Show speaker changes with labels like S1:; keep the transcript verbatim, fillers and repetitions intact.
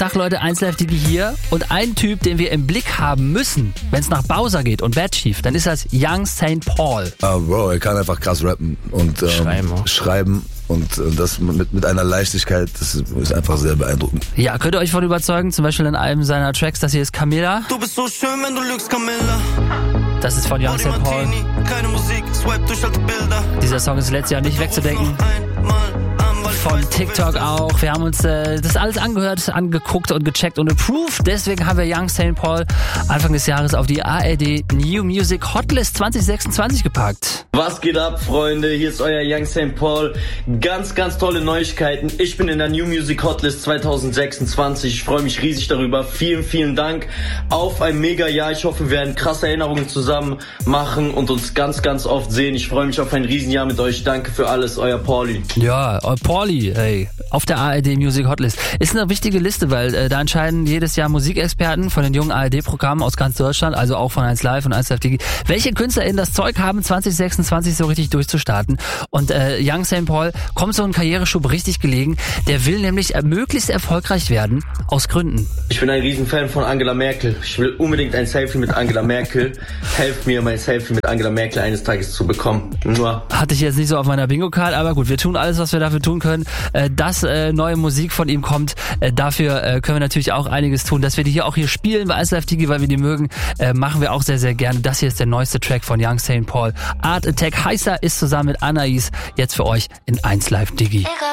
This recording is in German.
S1: Tag Leute, eins Live Digi hier und ein Typ, den wir im Blick haben müssen, wenn es nach Bowser geht und Bad Chief, dann ist das Young Saint Paul.
S2: Uh, Bro, er kann einfach krass rappen und ähm,
S1: schreiben,
S2: schreiben und äh, das mit, mit einer Leichtigkeit, das ist, ist einfach sehr beeindruckend.
S1: Ja, könnt ihr euch von überzeugen, zum Beispiel in einem seiner Tracks, das hier ist Camilla.
S3: Du bist so schön, wenn du lügst, Camilla.
S1: Das ist von Young Saint Paul.
S3: Keine Musik, swipe durch alte Bilder.
S1: Dieser Song ist letztes Jahr nicht wegzudenken. Von TikTok auch. Wir haben uns äh, das alles angehört, angeguckt und gecheckt und approved. Deswegen haben wir Young Saint Paul Anfang des Jahres auf die A R D New Music Hotlist zwanzig sechsundzwanzig gepackt.
S4: Was geht ab, Freunde? Hier ist euer Young Saint Paul. Ganz, ganz tolle Neuigkeiten. Ich bin in der New Music Hotlist zwanzig sechsundzwanzig. Ich freue mich riesig darüber. Vielen, vielen Dank auf ein mega Jahr. Ich hoffe, wir werden krasse Erinnerungen zusammen machen und uns ganz, ganz oft sehen. Ich freue mich auf ein Riesenjahr mit euch. Danke für alles, euer Pauli.
S1: Ja, Pauli. Hey, auf der A R D Music Hotlist. Ist eine wichtige Liste, weil äh, da entscheiden jedes Jahr Musikexperten von den jungen A R D-Programmen aus ganz Deutschland, also auch von eins Live und eins Live Digi, welche KünstlerInnen das Zeug haben, zwanzig sechsundzwanzig so richtig durchzustarten. Und äh, Young Saint Paul kommt so ein Karriereschub richtig gelegen. Der will nämlich äh, möglichst erfolgreich werden, aus Gründen.
S4: Ich bin ein Riesenfan von Angela Merkel. Ich will unbedingt ein Selfie mit Angela Merkel. Helft mir, mein Selfie mit Angela Merkel eines Tages zu bekommen. Nur.
S1: Hatte ich jetzt nicht so auf meiner Bingo-Card, aber gut, wir tun alles, was wir dafür tun können, dass äh, neue Musik von ihm kommt. Äh, dafür äh, können wir natürlich auch einiges tun. Dass wir die hier auch hier spielen bei eins Live Digi, weil wir die mögen, äh, machen wir auch sehr, sehr gerne. Das hier ist der neueste Track von Young Saint Paul. Art Attack heißer ist zusammen mit Anais jetzt für euch in eins Live Digi.